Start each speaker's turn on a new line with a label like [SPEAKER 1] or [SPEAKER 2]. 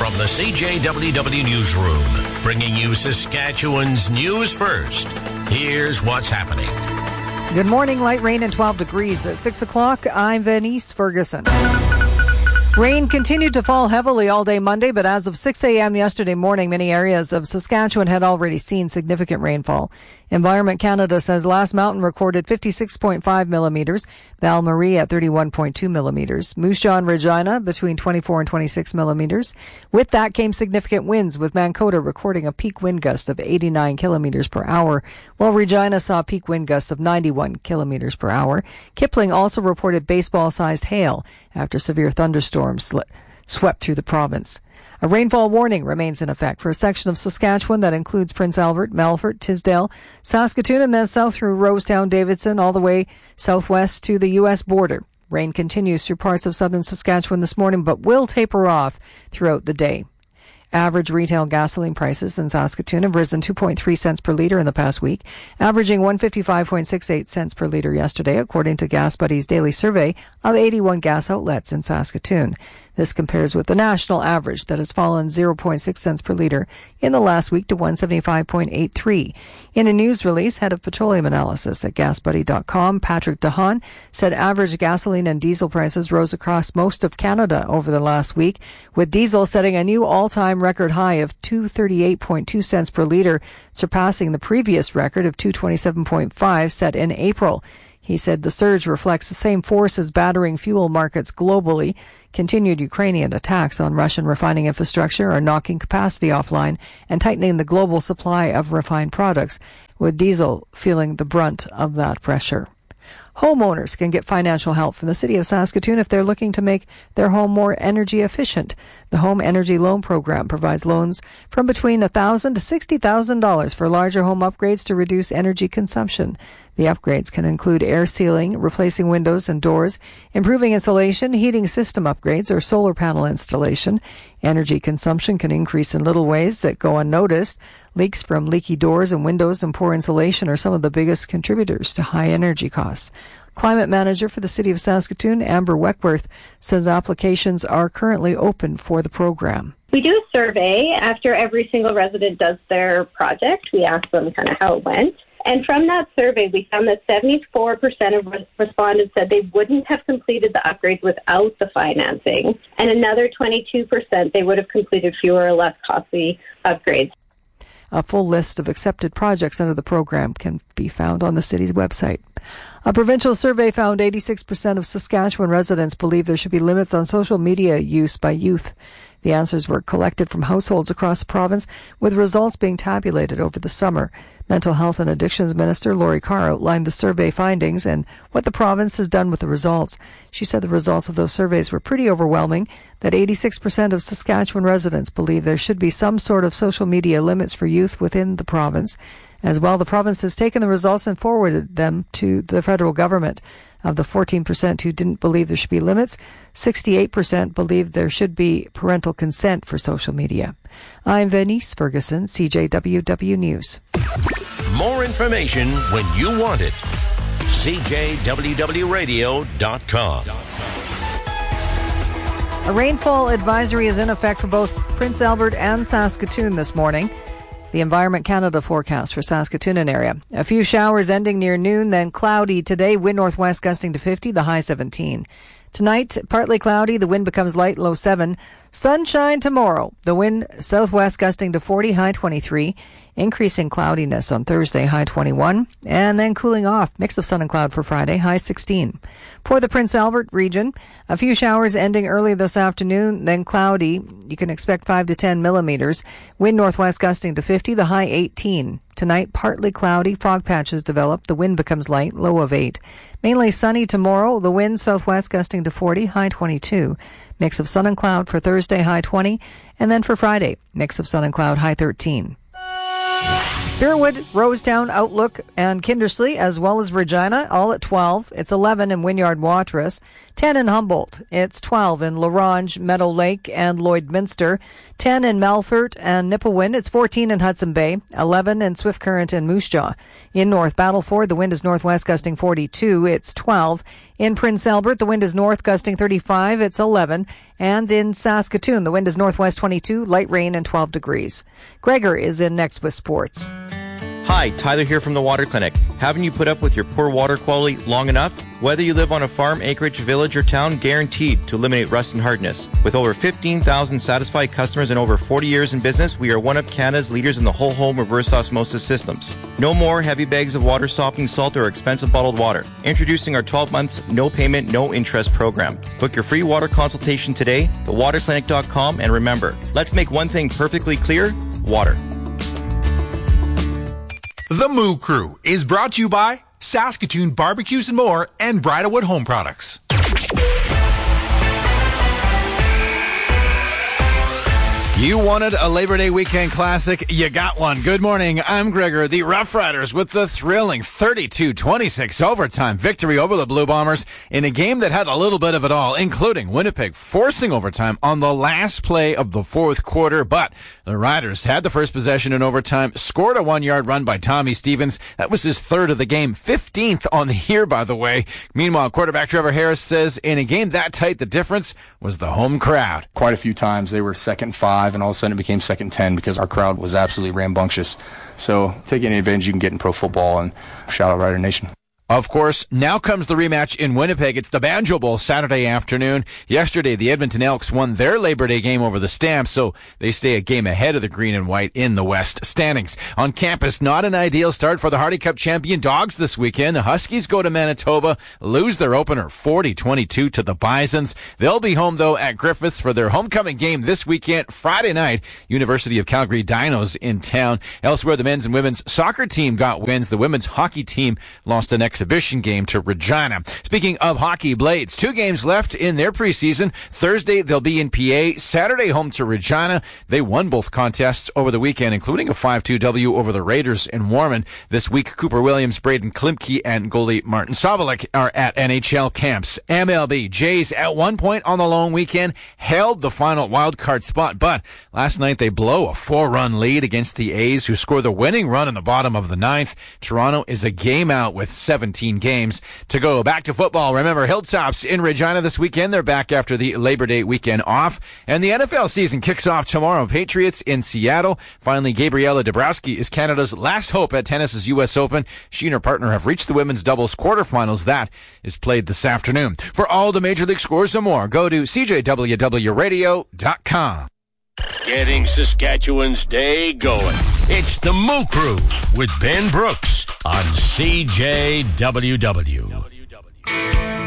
[SPEAKER 1] From the CJWW Newsroom, bringing you Saskatchewan's news first. Here's what's happening.
[SPEAKER 2] Good morning. Light rain and 12 degrees at 6 o'clock. I'm Venice Ferguson. Rain continued to fall heavily all day Monday, but as of 6 a.m. yesterday morning, many areas of Saskatchewan had already seen significant rainfall. Environment Canada says Last Mountain recorded 56.5 millimeters, Val-Marie at 31.2 millimeters, Moose Jaw and Regina between 24 and 26 millimeters. With that came significant winds, with Mankota recording a peak wind gust of 89 kilometers per hour, while Regina saw peak wind gusts of 91 kilometers per hour. Kipling also reported baseball-sized hail after severe thunderstorms swept through the province. A rainfall warning remains in effect for a section of Saskatchewan that includes Prince Albert, Melfort, Tisdale, Saskatoon, and then south through Rosetown, Davidson, all the way southwest to the U.S. border. Rain continues through parts of southern Saskatchewan this morning, but will taper off throughout the day. Average retail gasoline prices in Saskatoon have risen 2.3 cents per litre in the past week, averaging 155.68 cents per litre yesterday, according to Gas Buddy's daily survey of 81 gas outlets in Saskatoon. This compares with the national average that has fallen 0.6 cents per litre in the last week to 175.83. In a news release, head of petroleum analysis at GasBuddy.com, Patrick DeHaan, said average gasoline and diesel prices rose across most of Canada over the last week, with diesel setting a new all-time record high of 238.2 cents per litre, surpassing the previous record of 227.5 set in April. He said the surge reflects the same forces battering fuel markets globally. Continued Ukrainian attacks on Russian refining infrastructure are knocking capacity offline and tightening the global supply of refined products, with diesel feeling the brunt of that pressure. Homeowners can get financial help from the City of Saskatoon if they're looking to make their home more energy efficient. The Home Energy Loan Program provides loans from between $1,000 to $60,000 for larger home upgrades to reduce energy consumption. The upgrades can include air sealing, replacing windows and doors, improving insulation, heating system upgrades, or solar panel installation. Energy consumption can increase in little ways that go unnoticed. Leaks from leaky doors and windows and poor insulation are some of the biggest contributors to high energy costs. Climate Manager for the City of Saskatoon, Amber Weckworth, says applications are currently open for the program.
[SPEAKER 3] We do a survey after every single resident does their project. We ask them kind of how it went. And from that survey, we found that 74% of respondents said they wouldn't have completed the upgrades without the financing. And another 22% they would have completed fewer or less costly upgrades.
[SPEAKER 2] A full list of accepted projects under the program can be found on the city's website. A provincial survey found 86% of Saskatchewan residents believe there should be limits on social media use by youth. The answers were collected from households across the province, with results being tabulated over the summer. Mental Health and Addictions Minister Lori Carr outlined the survey findings and what the province has done with the results. She said the results of those surveys were pretty overwhelming, that 86% of Saskatchewan residents believe there should be some sort of social media limits for youth within the province. As well, the province has taken the results and forwarded them to the federal government. Of the 14% who didn't believe there should be limits, 68% believed there should be parental consent for social media. I'm Venice Ferguson, CJWW News.
[SPEAKER 1] More information when you want it. CJWWradio.com.
[SPEAKER 2] A rainfall advisory is in effect for both Prince Albert and Saskatoon this morning. The Environment Canada forecast for Saskatoon and area. A few showers ending near noon, then cloudy today, wind northwest gusting to 50, the high 17. Tonight, partly cloudy, the wind becomes light, low 7. Sunshine tomorrow, the wind southwest gusting to 40, high 23. Increasing cloudiness on Thursday, high 21. And then cooling off, mix of sun and cloud for Friday, high 16. For the Prince Albert region, a few showers ending early this afternoon, then cloudy. You can expect 5 to 10 millimeters. Wind northwest gusting to 50, the high 18. Tonight, partly cloudy, fog patches develop, the wind becomes light, low of 8. Mainly sunny tomorrow, the wind southwest gusting to 40, high 22. Mix of sun and cloud for Thursday, high 20. And then for Friday, mix of sun and cloud, high 13. Spearwood, Rosetown, Outlook, and Kindersley, as well as Regina, all at 12. It's 11 in Wynyard Watrous. 10 in Humboldt. It's 12 in La Ronge, Meadow Lake, and Lloydminster. 10 in Melfort and Nipawin. It's 14 in Hudson Bay. 11 in Swift Current and Moose Jaw. In North Battleford, the wind is northwest gusting 42. It's 12. In Prince Albert, the wind is north gusting 35. It's 11. And in Saskatoon, the wind is northwest 22, light rain and 12 degrees. Gregor is in next with sports.
[SPEAKER 4] Hi, Tyler here from the Water Clinic. Haven't you put up with your poor water quality long enough? Whether you live on a farm, acreage, village, or town, guaranteed to eliminate rust and hardness. With over 15,000 satisfied customers and over 40 years in business, we are one of Canada's leaders in the whole home reverse osmosis systems. No more heavy bags of water softening salt or expensive bottled water. Introducing our 12 months, no payment, no interest program. Book your free water consultation today, thewaterclinic.com, and remember, let's make one thing perfectly clear, water.
[SPEAKER 5] The Moo Crew is brought to you by Saskatoon Barbecues and More and Bridalwood Home Products. You wanted a Labor Day weekend classic. You got one. Good morning. I'm Gregor. The Rough Riders with the thrilling 32-26 overtime victory over the Blue Bombers in a game that had a little bit of it all, including Winnipeg forcing overtime on the last play of the fourth quarter. But the Riders had the first possession in overtime, scored a 1-yard run by Tommy Stevens. That was his third of the game, 15th on the year, by the way. Meanwhile, quarterback Trevor Harris says in a game that tight, the difference was the home crowd.
[SPEAKER 6] Quite a few times they were 2nd 5, and all of a sudden it became 2nd 10 because our crowd was absolutely rambunctious. So take any advantage you can get in pro football, and shout out Rider Nation.
[SPEAKER 5] Of course, now comes the rematch in Winnipeg. It's the Banjo Bowl Saturday afternoon. Yesterday, the Edmonton Elks won their Labor Day game over the Stamps, so they stay a game ahead of the Green and White in the West standings. On campus, not an ideal start for the Hardy Cup champion Dogs this weekend. The Huskies go to Manitoba, lose their opener 40-22 to the Bisons. They'll be home, though, at Griffiths for their homecoming game this weekend, Friday night. University of Calgary Dinos in town. Elsewhere, the men's and women's soccer team got wins. The women's hockey team lost an exhibition game to Regina. Speaking of hockey, Blades, 2 games left in their preseason. Thursday, they'll be in PA. Saturday, home to Regina. They won both contests over the weekend, including a 5-2 W over the Raiders in Warman. This week, Cooper Williams, Braden Klimke, and goalie Martin Sobolik are at NHL camps. MLB, Jays at one point on the long weekend held the final wildcard spot, but last night they blow a 4-run lead against the A's, who score the winning run in the bottom of the 9th. Toronto is a game out with 17 games to go. Back to football. Remember, Hilltops in Regina this weekend. They're back after the Labor Day weekend off. And the NFL season kicks off tomorrow. Patriots in Seattle. Finally, Gabriela Dabrowski is Canada's last hope at tennis's U.S. Open. She and her partner have reached the women's doubles quarterfinals. That is played this afternoon. For all the Major League scores and more, go to CJWWRadio.com.
[SPEAKER 1] Getting Saskatchewan's day going. It's the Moo Crew with Ben Brooks on CJWW.